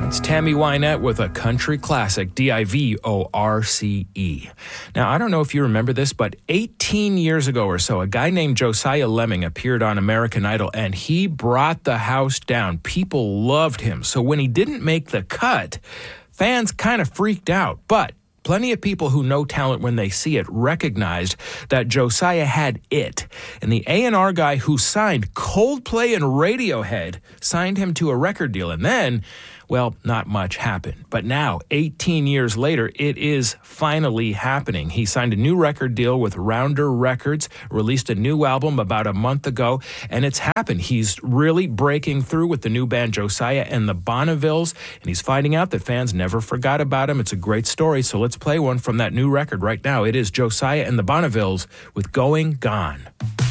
It's Tammy Wynette with a country classic, Divorce. Now, I don't know if you remember this, but 18 years ago or so, a guy named Josiah Lemming appeared on American Idol, and he brought the house down. People loved him. So when he didn't make the cut, fans kind of freaked out. But plenty of people who know talent when they see it recognized that Josiah had it. And the A&R guy who signed Coldplay and Radiohead signed him to a record deal. And then, well, not much happened. But now, 18 years later, it is finally happening. He signed a new record deal with Rounder Records, released a new album about a month ago, and it's happened. He's really breaking through with the new band Josiah and the Bonnevilles, and he's finding out that fans never forgot about him. It's a great story, so let's play one from that new record right now. It is Josiah and the Bonnevilles with Going Gone.